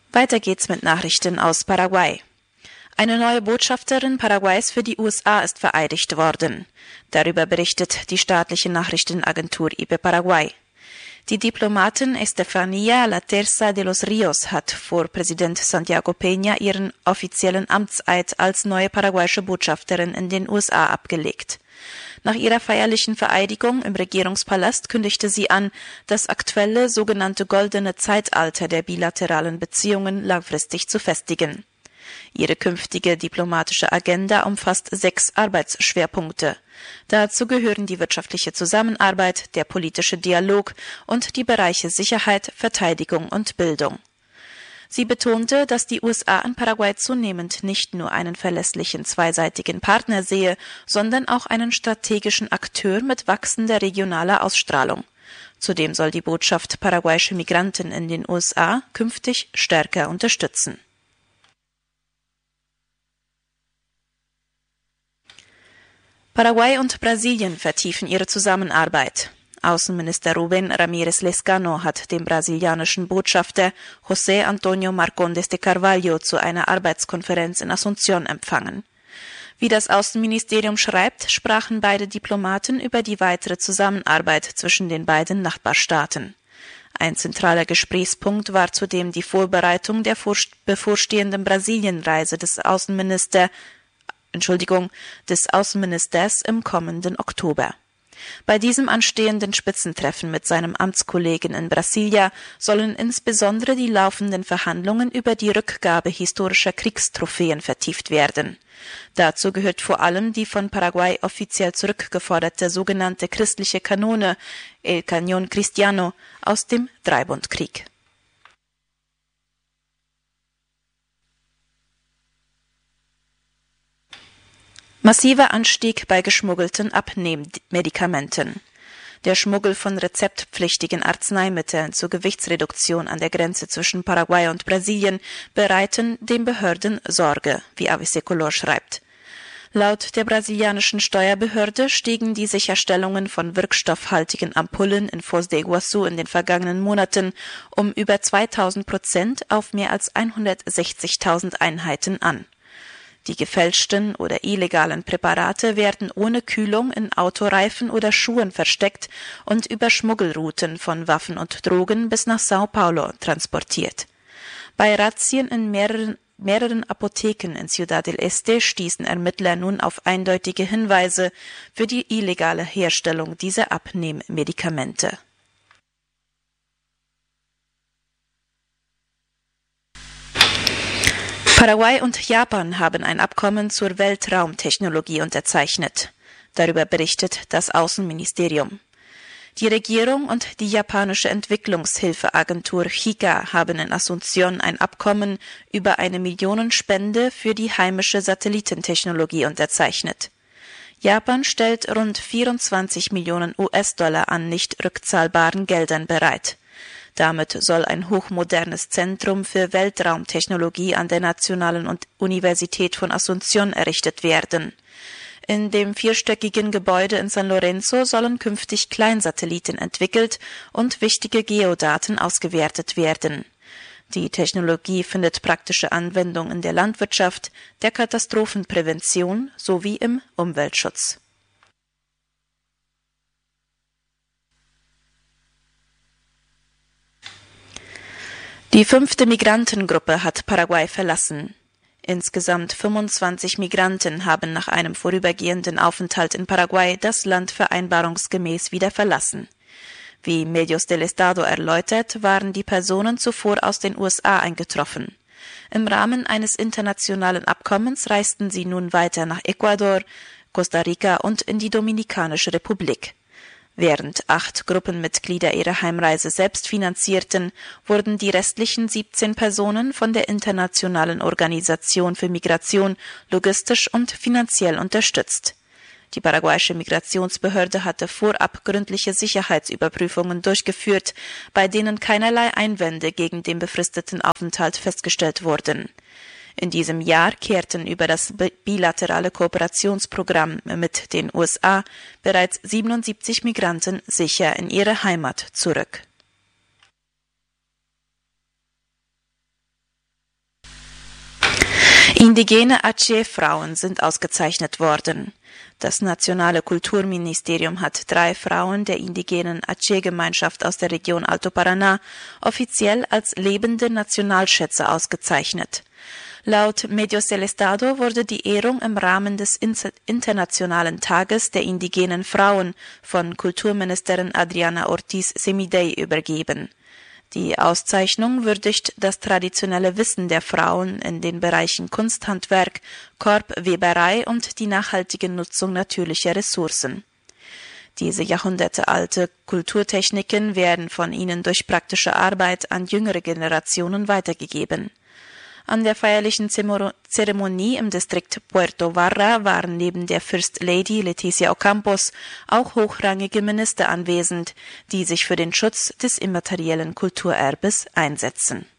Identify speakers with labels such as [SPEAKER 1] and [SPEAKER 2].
[SPEAKER 1] Weiter geht's mit Nachrichten aus Paraguay. Eine neue Botschafterin Paraguays für die USA ist vereidigt worden. Darüber berichtet die staatliche Nachrichtenagentur IP Paraguay. Die Diplomatin Estefanía Laterza de los Rios hat vor Präsident Santiago Peña ihren offiziellen Amtseid als neue paraguayische Botschafterin in den USA abgelegt. Nach ihrer feierlichen Vereidigung im Regierungspalast kündigte sie an, das aktuelle sogenannte goldene Zeitalter der bilateralen Beziehungen langfristig zu festigen. Ihre künftige diplomatische Agenda umfasst 6 Arbeitsschwerpunkte. Dazu gehören die wirtschaftliche Zusammenarbeit, der politische Dialog und die Bereiche Sicherheit, Verteidigung und Bildung. Sie betonte, dass die USA in Paraguay zunehmend nicht nur einen verlässlichen zweiseitigen Partner sehe, sondern auch einen strategischen Akteur mit wachsender regionaler Ausstrahlung. Zudem soll die Botschaft paraguayische Migranten in den USA künftig stärker unterstützen. Paraguay und Brasilien vertiefen ihre Zusammenarbeit. Außenminister Rubén Ramírez Lezcano hat den brasilianischen Botschafter José Antonio Marcondes de Carvalho zu einer Arbeitskonferenz in Asunción empfangen. Wie das Außenministerium schreibt, sprachen beide Diplomaten über die weitere Zusammenarbeit zwischen den beiden Nachbarstaaten. Ein zentraler Gesprächspunkt war zudem die Vorbereitung der bevorstehenden Brasilienreise des Außenministers im kommenden Oktober. Bei diesem anstehenden Spitzentreffen mit seinem Amtskollegen in Brasilia sollen insbesondere die laufenden Verhandlungen über die Rückgabe historischer Kriegstrophäen vertieft werden. Dazu gehört vor allem die von Paraguay offiziell zurückgeforderte sogenannte christliche Kanone El Cañón Cristiano aus dem Dreibundkrieg. Massiver Anstieg bei geschmuggelten Abnehmmedikamenten. Der Schmuggel von rezeptpflichtigen Arzneimitteln zur Gewichtsreduktion an der Grenze zwischen Paraguay und Brasilien bereiten den Behörden Sorge, wie ABC Color schreibt. Laut der brasilianischen Steuerbehörde stiegen die Sicherstellungen von wirkstoffhaltigen Ampullen in Foz de Iguaçu in den vergangenen Monaten um über 2000% auf mehr als 160.000 Einheiten an. Die gefälschten oder illegalen Präparate werden ohne Kühlung in Autoreifen oder Schuhen versteckt und über Schmuggelrouten von Waffen und Drogen bis nach São Paulo transportiert. Bei Razzien in mehreren Apotheken in Ciudad del Este stießen Ermittler nun auf eindeutige Hinweise für die illegale Herstellung dieser Abnehmmedikamente. Paraguay und Japan haben ein Abkommen zur Weltraumtechnologie unterzeichnet. Darüber berichtet das Außenministerium. Die Regierung und die japanische Entwicklungshilfeagentur JICA haben in Asunción ein Abkommen über eine Millionenspende für die heimische Satellitentechnologie unterzeichnet. Japan stellt rund 24 Millionen US-Dollar an nicht rückzahlbaren Geldern bereit. Damit soll ein hochmodernes Zentrum für Weltraumtechnologie an der Nationalen Universität von Asunción errichtet werden. In dem 4-stöckigen Gebäude in San Lorenzo sollen künftig Kleinsatelliten entwickelt und wichtige Geodaten ausgewertet werden. Die Technologie findet praktische Anwendung in der Landwirtschaft, der Katastrophenprävention sowie im Umweltschutz. Die 5. Migrantengruppe hat Paraguay verlassen. Insgesamt 25 Migranten haben nach einem vorübergehenden Aufenthalt in Paraguay das Land vereinbarungsgemäß wieder verlassen. Wie Medios del Estado erläutert, waren die Personen zuvor aus den USA eingetroffen. Im Rahmen eines internationalen Abkommens reisten sie nun weiter nach Ecuador, Costa Rica und in die Dominikanische Republik. Während 8 Gruppenmitglieder ihre Heimreise selbst finanzierten, wurden die restlichen 17 Personen von der Internationalen Organisation für Migration logistisch und finanziell unterstützt. Die paraguayische Migrationsbehörde hatte vorab gründliche Sicherheitsüberprüfungen durchgeführt, bei denen keinerlei Einwände gegen den befristeten Aufenthalt festgestellt wurden. In diesem Jahr kehrten über das bilaterale Kooperationsprogramm mit den USA bereits 77 Migranten sicher in ihre Heimat zurück. Indigene Aceh-Frauen sind ausgezeichnet worden. Das nationale Kulturministerium hat 3 Frauen der indigenen Aceh-Gemeinschaft aus der Region Alto Paraná offiziell als lebende Nationalschätze ausgezeichnet. Laut Medios del Estado wurde die Ehrung im Rahmen des Internationalen Tages der indigenen Frauen von Kulturministerin Adriana Ortiz Semidey übergeben. Die Auszeichnung würdigt das traditionelle Wissen der Frauen in den Bereichen Kunsthandwerk, Korbweberei und die nachhaltige Nutzung natürlicher Ressourcen. Diese jahrhundertealte Kulturtechniken werden von ihnen durch praktische Arbeit an jüngere Generationen weitergegeben. An der feierlichen Zeremonie im Distrikt Puerto Varra waren neben der First Lady Leticia Ocampos auch hochrangige Minister anwesend, die sich für den Schutz des immateriellen Kulturerbes einsetzen.